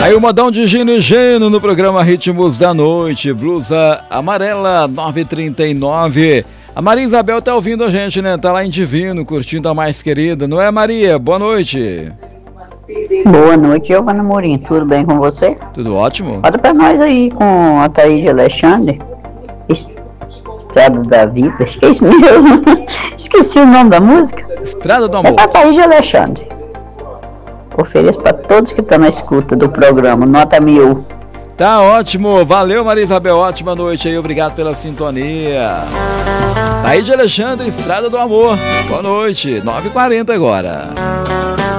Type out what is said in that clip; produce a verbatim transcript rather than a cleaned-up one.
Aí o modão de Gino e Geno no programa Ritmos da Noite, blusa amarela nove e trinta e nove. A Maria Isabel tá ouvindo a gente, né? Tá lá em Divino, curtindo a mais querida, não é, Maria? Boa noite. Boa noite, Giovana Morim, tudo bem com você? Tudo ótimo. Olha pra nós aí com a Thaís Alexandre, Estrada da Vida, esqueci, esqueci o nome da música. Estrada do É Amor. pra Thaís Alexandre. Ofereço para todos que estão na escuta do programa, nota mil. Tá ótimo, valeu Maria Isabel, ótima noite aí, obrigado pela sintonia. Thaís Alexandre, Estrada do Amor, boa noite, nove e quarenta agora.